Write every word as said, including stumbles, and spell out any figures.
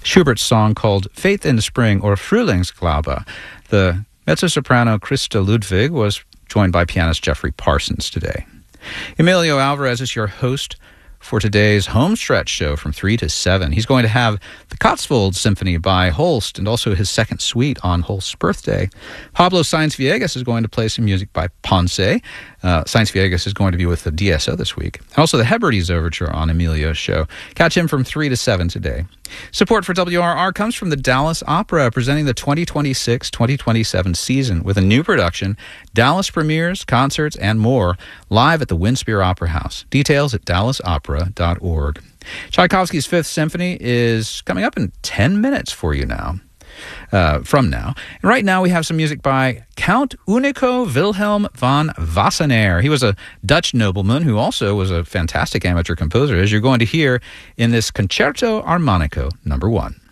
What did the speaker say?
Schubert's song called Faith in Spring or Frühlingsglaube. The mezzo-soprano Christa Ludwig was joined by pianist Jeffrey Parsons today. Emilio Alvarez is your host for today's Homestretch show from three to seven. He's going to have the Cotswold Symphony by Holst and also his second suite on Holst's birthday. Pablo Sainz-Villegas is going to play some music by Ponce. Uh, Sainz-Villegas is going to be with the D S O this week. And also the Hebrides Overture on Emilio's show. Catch him from three to seven today. Support for W R R comes from the Dallas Opera, presenting the twenty twenty-six twenty twenty-seven season with a new production, Dallas premieres, concerts, and more, live at the Winspear Opera House. Details at dallas opera dot org. Tchaikovsky's Fifth Symphony is coming up in ten minutes for you now. Uh, from now. And right now we have some music by Count Unico Wilhelm von Wassenaer. He was a Dutch nobleman who also was a fantastic amateur composer, as you're going to hear in this Concerto Armonico number one.